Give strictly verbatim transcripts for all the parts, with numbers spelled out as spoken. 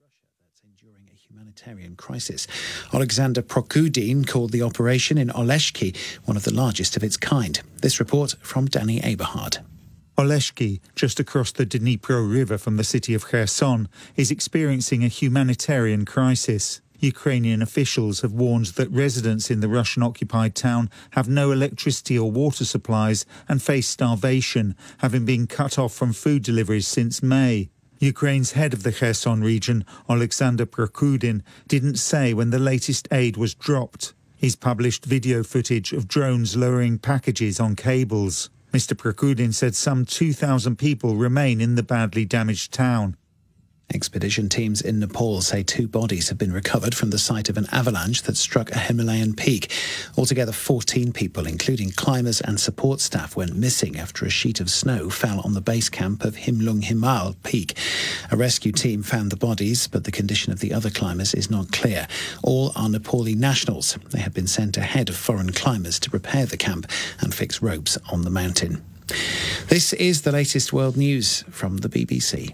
that's enduring a humanitarian crisis. Alexander Prokudin called the operation in Oleshki one of the largest of its kind. This report from Danny Aberhard. Oleshki, just across the Dnipro River from the city of Kherson, is experiencing a humanitarian crisis. Ukrainian officials have warned that residents in the Russian-occupied town have no electricity or water supplies and face starvation, having been cut off from food deliveries since May. Ukraine's head of the Kherson region, Alexander Prokudin, didn't say when the latest aid was dropped. He's published video footage of drones lowering packages on cables. Mister Prokudin said some two thousand people remain in the badly damaged town. Expedition teams in Nepal say two bodies have been recovered from the site of an avalanche that struck a Himalayan peak. Altogether, fourteen people, including climbers and support staff, went missing after a sheet of snow fell on the base camp of Himlung Himal Peak. A rescue team found the bodies, but the condition of the other climbers is not clear. All are Nepali nationals. They have been sent ahead of foreign climbers to repair the camp and fix ropes on the mountain. This is the latest world news from the B B C.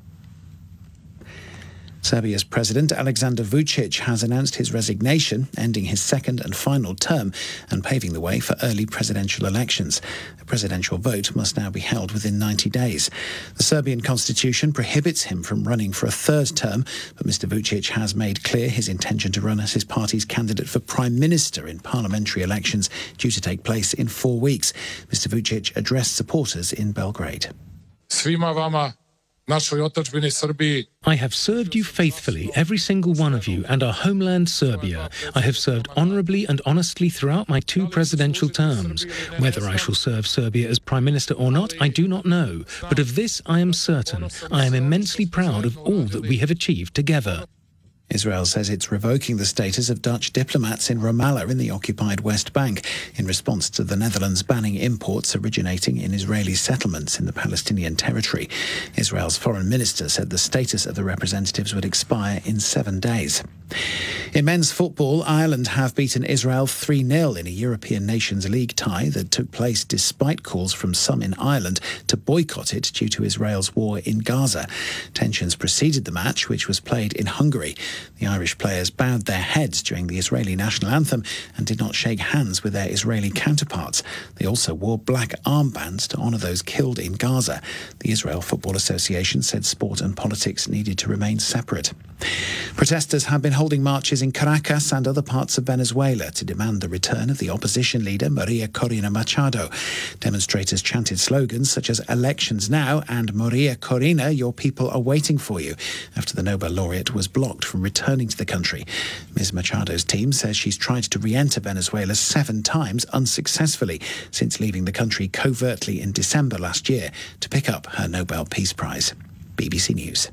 Serbia's President Alexander Vučić has announced his resignation, ending his second and final term and paving the way for early presidential elections. A presidential vote must now be held within ninety days. The Serbian constitution prohibits him from running for a third term, but Mister Vučić has made clear his intention to run as his party's candidate for prime minister in parliamentary elections due to take place in four weeks. Mister Vučić addressed supporters in Belgrade. Svima vama, našoj otadžbini Srbiji. I have served you faithfully, every single one of you, and our homeland Serbia. I have served honourably and honestly throughout my two presidential terms. Whether I shall serve Serbia as Prime Minister or not, I do not know. But of this I am certain. I am immensely proud of all that we have achieved together. Israel says it's revoking the status of Dutch diplomats in Ramallah in the occupied West Bank in response to the Netherlands banning imports originating in Israeli settlements in the Palestinian territory. Israel's foreign minister said the status of the representatives would expire in seven days. In men's football, Ireland have beaten Israel three nil in a European Nations League tie that took place despite calls from some in Ireland to boycott it due to Israel's war in Gaza. Tensions preceded the match, which was played in Hungary. The Irish players bowed their heads during the Israeli national anthem and did not shake hands with their Israeli counterparts. They also wore black armbands to honour those killed in Gaza. The Israel Football Association said sport and politics needed to remain separate. Protesters have been holding marches in Caracas and other parts of Venezuela to demand the return of the opposition leader Maria Corina Machado. Demonstrators chanted slogans such as "Elections now" and "Maria Corina, your people are waiting for you," after the Nobel laureate was blocked from returning to the country. Miz Machado's team says she's tried to re-enter Venezuela seven times unsuccessfully since leaving the country covertly in December last year to pick up her Nobel Peace Prize. B B C News.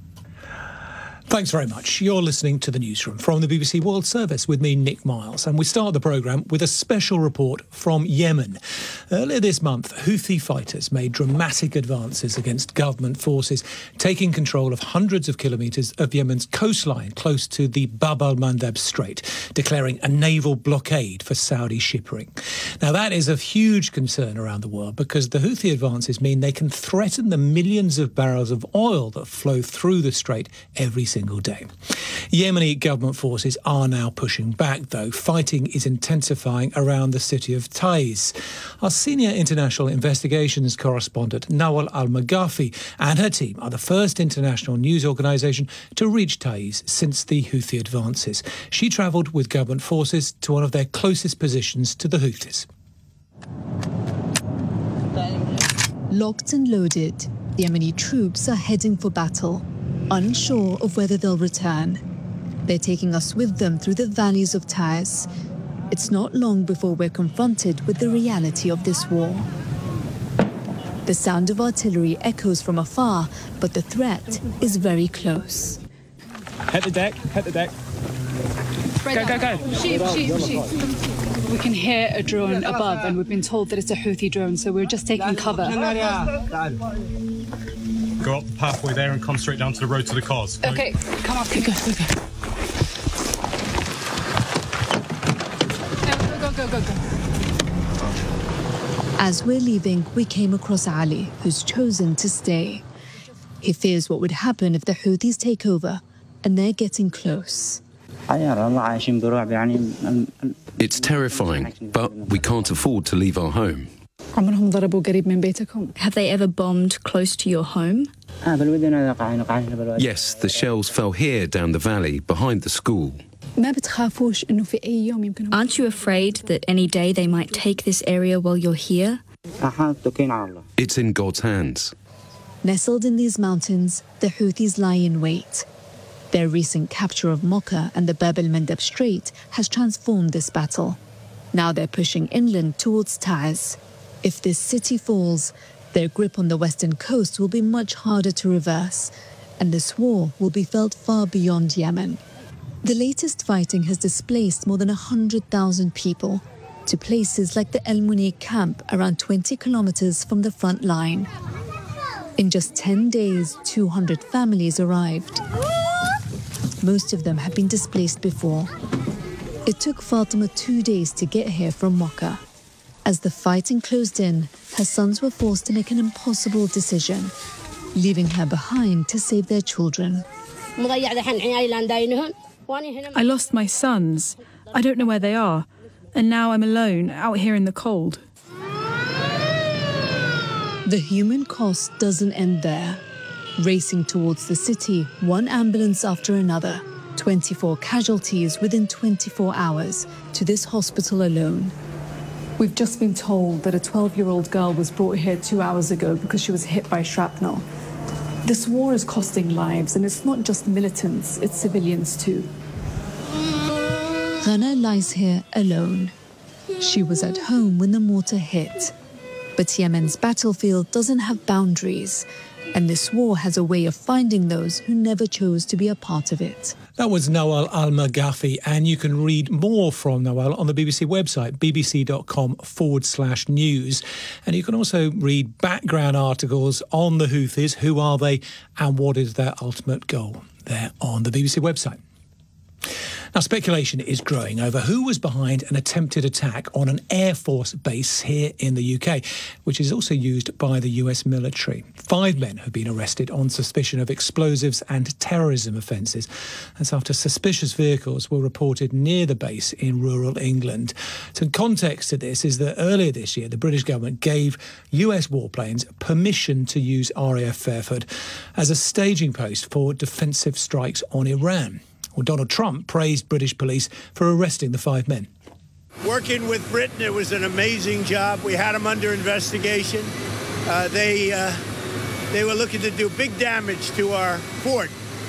Thanks very much. You're listening to the Newsroom from the B B C World Service with me, Nick Miles. And we start the programme with a special report from Yemen. Earlier this month, Houthi fighters made dramatic advances against government forces, taking control of hundreds of kilometres of Yemen's coastline close to the Bab al-Mandeb Strait, declaring a naval blockade for Saudi shipping. Now, that is of huge concern around the world because the Houthi advances mean they can threaten the millions of barrels of oil that flow through the strait every single day. Yemeni government forces are now pushing back, though. Fighting is intensifying around the city of Taiz. Our senior international investigations correspondent, Nawal Al-Maghafi, and her team are the first international news organisation to reach Taiz since the Houthi advances. She travelled with government forces to one of their closest positions to the Houthis. Locked and loaded, the Yemeni troops are heading for battle, unsure of whether they'll return. They're taking us with them through the valleys of Taiz. It's not long before we're confronted with the reality of this war. The sound of artillery echoes from afar, but the threat is very close. Hit the deck, hit the deck. Go, go, go. Sheep, sheep, sheep. We can hear a drone above, and we've been told that it's a Houthi drone, so we're just taking cover. Go up the pathway there and come straight down to the road to the cars. Okay, come up. Okay, go, go, go. Go, go, go, go, go. As we're leaving, we came across Ali, who's chosen to stay. He fears what would happen if the Houthis take over, and they're getting close. It's terrifying, but we can't afford to leave our home. Have they ever bombed close to your home? Yes, the shells fell here down the valley, behind the school. Aren't you afraid that any day they might take this area while you're here? It's in God's hands. Nestled in these mountains, the Houthis lie in wait. Their recent capture of Mocha and the Bab el-Mandeb Strait has transformed this battle. Now they're pushing inland towards Taiz. If this city falls, their grip on the western coast will be much harder to reverse, and this war will be felt far beyond Yemen. The latest fighting has displaced more than one hundred thousand people to places like the El Munir camp around twenty kilometers from the front line. In just ten days, two hundred families arrived. Most of them had been displaced before. It took Fatima two days to get here from Mocha. As the fighting closed in, her sons were forced to make an impossible decision, leaving her behind to save their children. I lost my sons. I don't know where they are. And now I'm alone, out here in the cold. The human cost doesn't end there. Racing towards the city, one ambulance after another, twenty-four casualties within twenty-four hours, to this hospital alone. We've just been told that a twelve-year-old girl was brought here two hours ago because she was hit by shrapnel. This war is costing lives, and it's not just militants, it's civilians too. Rana lies here alone. She was at home when the mortar hit. But Yemen's battlefield doesn't have boundaries, and this war has a way of finding those who never chose to be a part of it. That was Nawal Al-Maghafi, and you can read more from Nawal on the B B C website, bbc.com forward slash news. And you can also read background articles on the Houthis, who are they, and what is their ultimate goal, there on the B B C website. Now, speculation is growing over who was behind an attempted attack on an Air Force base here in the U K, which is also used by the U S military. Five men have been arrested on suspicion of explosives and terrorism offences. That's after suspicious vehicles were reported near the base in rural England. Some context to this is that earlier this year, the British government gave U S warplanes permission to use R A F Fairford as a staging post for defensive strikes on Iran. Well, Donald Trump praised British police for arresting the five men. Working with Britain, it was an amazing job. We had them under investigation. Uh, they, uh, they were looking to do big damage to our fort.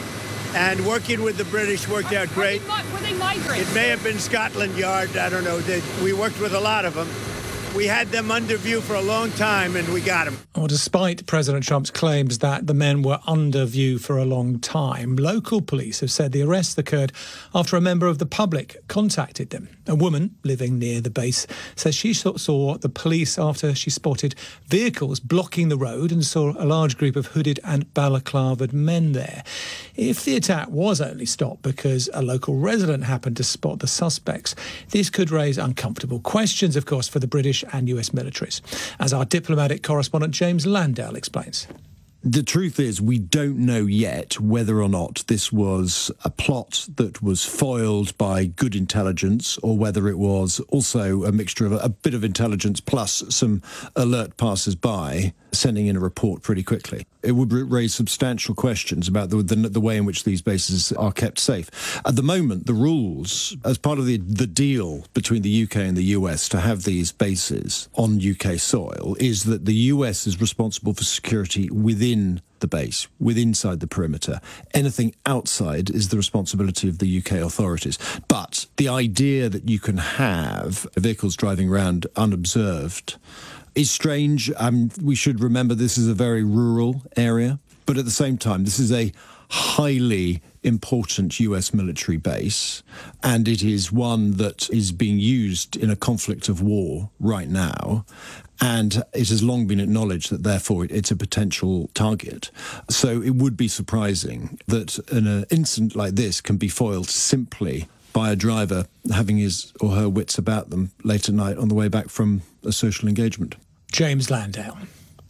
And working with the British worked out great. Were they migrants? It may have been Scotland Yard. I don't know. They, we worked with a lot of them. We had them under view for a long time, and we got them. Well, despite President Trump's claims that the men were under view for a long time, local police have said the arrest occurred after a member of the public contacted them. A woman living near the base says she saw the police after she spotted vehicles blocking the road and saw a large group of hooded and balaclavaed men there. If the attack was only stopped because a local resident happened to spot the suspects, this could raise uncomfortable questions, of course, for the British and U S militaries, as our diplomatic correspondent James Landale explains. The truth is, we don't know yet whether or not this was a plot that was foiled by good intelligence, or whether it was also a mixture of a, a bit of intelligence plus some alert passers-by sending in a report pretty quickly. It would raise substantial questions about the, the, the way in which these bases are kept safe. At the moment, the rules, as part of the, the deal between the U K and the U S to have these bases on U K soil, is that the U S is responsible for security within the base, with inside the perimeter. Anything outside is the responsibility of the U K authorities. But the idea that you can have vehicles driving around unobserved is strange. Um, we should remember this is a very rural area, but at the same time, this is a highly important U S military base, and it is one that is being used in a conflict of war right now, and it has long been acknowledged that therefore it's a potential target. So it would be surprising that an incident like this can be foiled simply by a driver having his or her wits about them late at night on the way back from a social engagement. James Landale.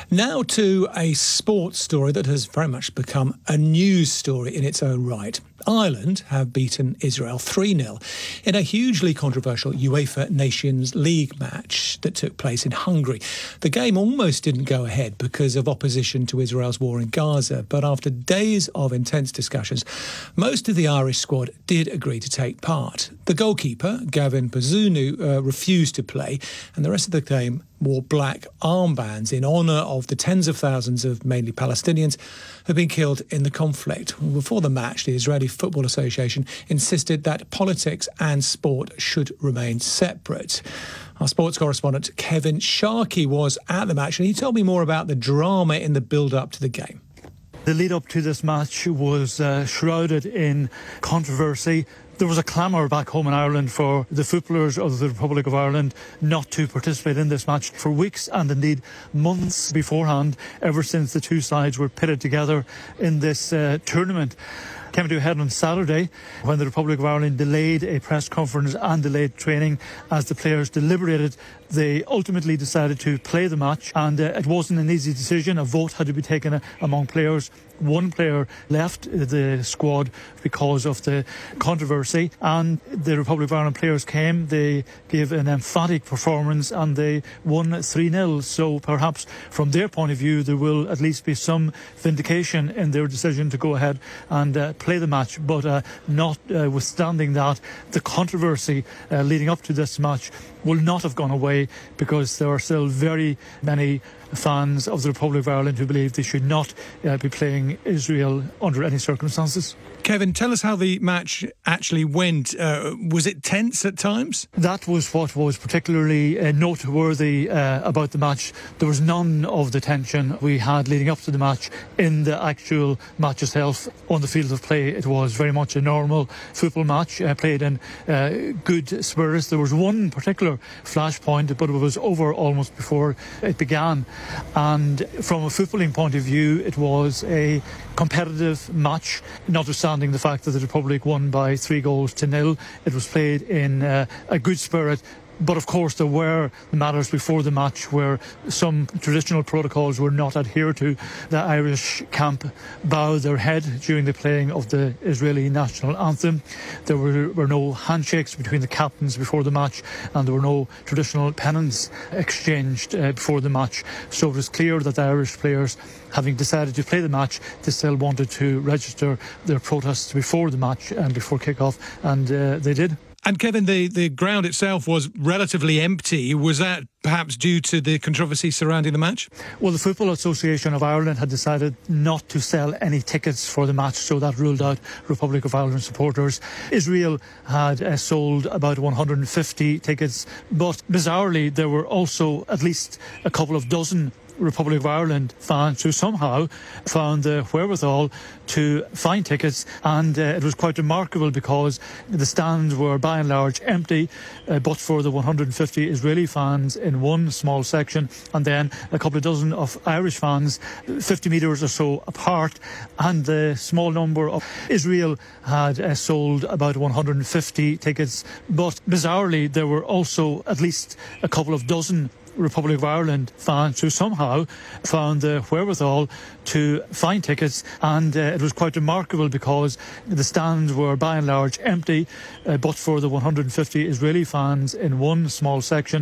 Now to a sports story that has very much become a news story in its own right. Ireland have beaten Israel three nil in a hugely controversial UEFA Nations League match that took place in Hungary. The game almost didn't go ahead because of opposition to Israel's war in Gaza, but after days of intense discussions, most of the Irish squad did agree to take part. The goalkeeper, Gavin Bazunu, uh, refused to play, and the rest of the game wore black armbands in honour of the tens of thousands of mainly Palestinians who have been killed in the conflict. Before the match, the Israeli Football Association insisted that politics and sport should remain separate. Our sports correspondent Kevin Sharkey was at the match, and he told me more about the drama in the build-up to the game. The lead-up to this match was uh, shrouded in controversy. There was a clamour back home in Ireland for the footballers of the Republic of Ireland not to participate in this match for weeks and indeed months beforehand, ever since the two sides were pitted together in this uh, tournament. Came to a head on Saturday when the Republic of Ireland delayed a press conference and delayed training as the players deliberated. They ultimately decided to play the match, and uh, it wasn't an easy decision. A vote had to be taken uh, among players. One player left the squad because of the controversy, and the Republic of Ireland players came. They gave an emphatic performance and they won three nil. So perhaps from their point of view there will at least be some vindication in their decision to go ahead and uh, play the match. But uh, notwithstanding that, the controversy uh, leading up to this match will not have gone away, because there are still very many fans of the Republic of Ireland who believe they should not uh, be playing Israel under any circumstances. Kevin, tell us how the match actually went. Uh, was it tense at times? That was what was particularly uh, noteworthy uh, about the match. There was none of the tension we had leading up to the match in the actual match itself. On the field of play, it was very much a normal football match, uh, played in uh, good spirits. There was one particular flashpoint, but it was over almost before it began. And from a footballing point of view, it was a competitive match, notwithstanding the fact that the Republic won by three goals to nil. It was played in uh, a good spirit. But of course there were matters before the match where some traditional protocols were not adhered to. The Irish camp bowed their head during the playing of the Israeli national anthem. There were, were no handshakes between the captains before the match, and there were no traditional pennants exchanged uh, before the match. So it was clear that the Irish players, having decided to play the match, they still wanted to register their protests before the match and before kick-off, and uh, they did. And Kevin, the, the ground itself was relatively empty. Was that perhaps due to the controversy surrounding the match? Well, the Football Association of Ireland had decided not to sell any tickets for the match, so that ruled out Republic of Ireland supporters. Israel had uh, sold about one hundred fifty tickets, but bizarrely there were also at least a couple of dozen Republic of Ireland fans who somehow found the wherewithal to find tickets, and uh, it was quite remarkable because the stands were by and large empty, uh, but for the one hundred fifty Israeli fans in one small section, and then a couple of dozen of Irish fans fifty metres or so apart. And the small number of Israel had uh, sold about one hundred fifty tickets, but bizarrely there were also at least a couple of dozen Republic of Ireland fans who somehow found the wherewithal to find tickets, and uh, it was quite remarkable because the stands were by and large empty, uh, but for the one hundred fifty Israeli fans in one small section.